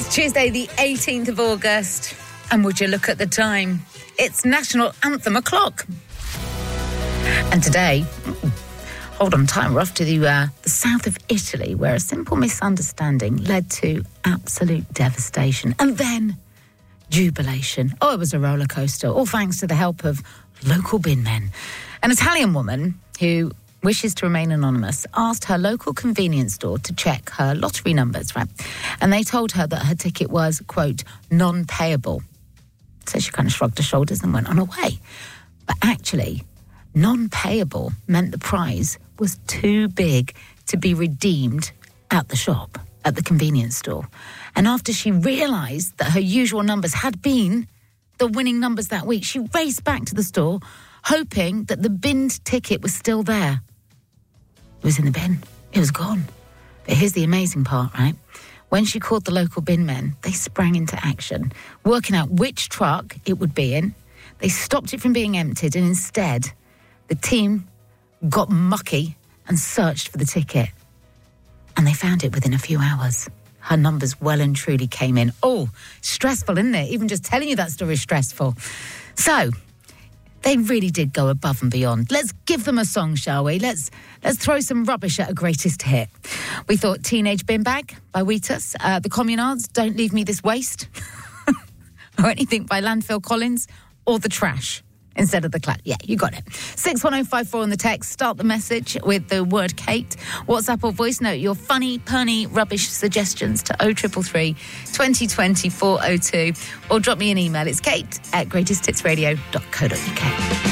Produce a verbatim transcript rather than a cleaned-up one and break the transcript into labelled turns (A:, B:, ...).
A: Tuesday, the eighteenth of August. And would you look at the time? It's National Anthem o'clock. And today, hold on tight, we're off to the, uh, the south of Italy, where a simple misunderstanding led to absolute devastation. And then jubilation. Oh, it was a roller coaster, all thanks to the help of local bin men. An Italian woman who wishes to remain anonymous asked her local convenience store to check her lottery numbers, right? And they told her that her ticket was, quote, non-payable. So she kind of shrugged her shoulders and went on her way. But actually, non-payable meant the prize was too big to be redeemed at the shop, at the convenience store. And after she realised that her usual numbers had been the winning numbers that week, she raced back to the store, hoping that the binned ticket was still there. It was in the bin. It was gone. But here's the amazing part, right? When she called the local bin men, they sprang into action, working out which truck it would be in. They stopped it from being emptied, and instead, the team got mucky and searched for the ticket. And they found it within a few hours. Her numbers well and truly came in. Oh, stressful, isn't it? Even just telling you that story is stressful. So, they really did go above and beyond. Let's give them a song, shall we? Let's let's throw some rubbish at a greatest hit. We thought Teenage Bin Bag by Wheatus, uh, The Communards, Don't Leave Me This Waste, or anything by Landfill Collins, or The Trash instead of The Clap. Yeah, you got it. six one oh five four on the text. Start the message with the word Kate. WhatsApp or voice note your funny, punny, rubbish suggestions to oh three three three, twenty twenty, four oh two, or drop me an email. It's kate at greatest hits radio dot co dot uk.